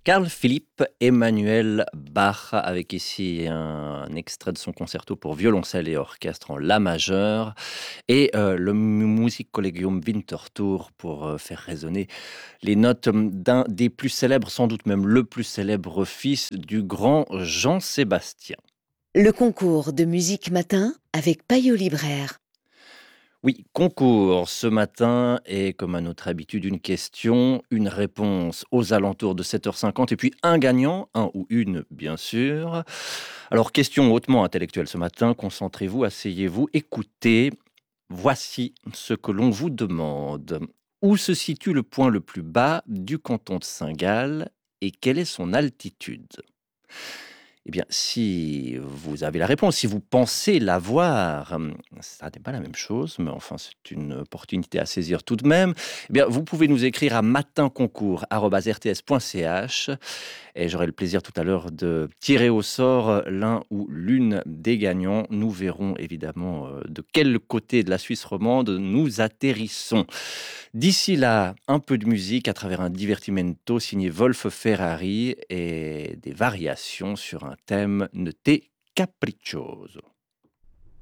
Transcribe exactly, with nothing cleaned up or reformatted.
Carl Philipp Emanuel Bach, avec ici un extrait de son concerto pour violoncelle et orchestre en la majeur, et euh, le Musikkollegium Winterthur pour euh, faire résonner les notes d'un des plus célèbres, sans doute même le plus célèbre fils du grand Jean-Sébastien. Le concours de musique matin avec Payot Libraire. Oui, concours ce matin et comme à notre habitude, une question, une réponse aux alentours de sept heures cinquante et puis un gagnant, un ou une bien sûr. Alors question hautement intellectuelle ce matin, concentrez-vous, asseyez-vous, écoutez. Voici ce que l'on vous demande. Où se situe le point le plus bas du canton de Saint-Gall et quelle est son altitude? Eh bien, si vous avez la réponse, si vous pensez l'avoir, hum, ça n'est pas la même chose, mais enfin, c'est une opportunité à saisir tout de même. Eh bien, vous pouvez nous écrire à matinconcours arobase r t s point c h et j'aurai le plaisir tout à l'heure de tirer au sort l'un ou l'une des gagnants. Nous verrons évidemment euh, de quel côté de la Suisse romande nous atterrissons. D'ici là, un peu de musique à travers un divertimento signé Wolf Ferrari et des variations sur un thème noté capriccioso.